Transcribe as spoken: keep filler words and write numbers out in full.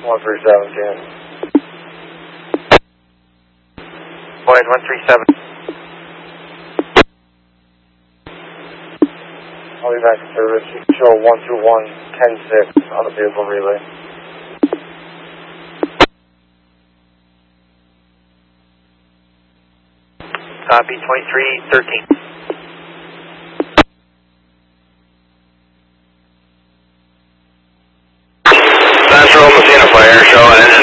one three seven, ten. Void one three seven. I'll be back in service. You can show one two one, ten six on the vehicle relay. Copy, twenty-three thirteen. Central Messina Fire, show